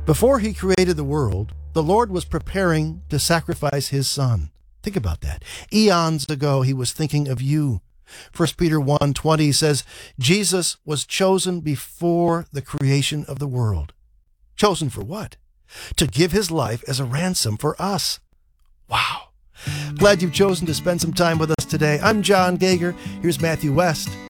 Before he created the world, the Lord was preparing to sacrifice his son. Think about that. Eons ago, he was thinking of you. 1 Peter 1:20 says, Jesus was chosen before the creation of the world. Chosen for what? To give his life as a ransom for us. Wow. Glad you've chosen to spend some time with us today. I'm John Gager. Here's Matthew West